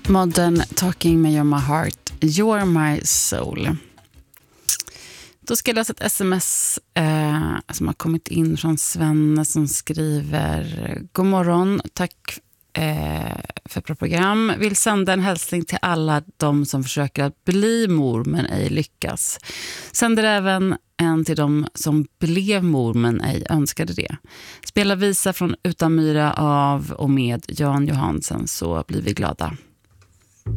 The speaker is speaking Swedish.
Modern Talking med You're My Heart, You're My Soul. Då ska jag läsa ett sms som har kommit in från Svenne som skriver: God morgon, tack för program. Vill sända en hälsning till alla de som försöker att bli mor men ej lyckas. Sänder även en till de som blev mor men ej önskade det. Spela visa från Utanmyra av och med Jan Johansen, så blir vi glada.